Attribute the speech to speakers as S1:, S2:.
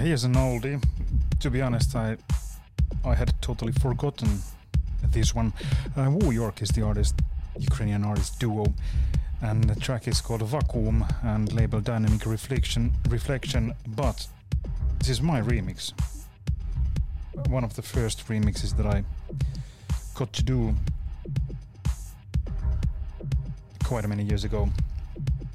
S1: Here's an oldie. To be honest, I had totally forgotten this one. Woo York is the artist, Ukrainian artist duo, and the track is called Vacuum and labeled Dynamic Reflection, but this is my remix. One of the first remixes that I got to do quite many years ago.